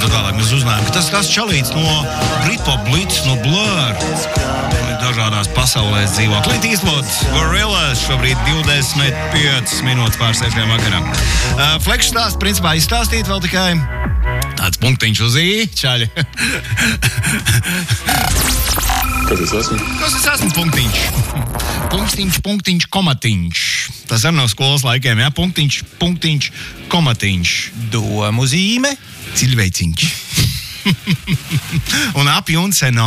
tā tālāk mēs uzzinājām, ka tas čalīts no Britpop Blitz, no Blur, dažādās pasaulēs dzīvo. Clint Eastwood, Gorillaz, šobrīd 25 minūtes pār 6 vakarā. Flekšu stāsts principā izstāstīt vēl tikai tāds punktiņš uz I, čaļi. Kas es esmu? Kas es esmu, punktiņš? Punktiņš, komatiņš. Tas arī no skolas laikiem, jā? Punktiņš, komatiņš. Domu zīme. Cilvēciņš. Un apjuns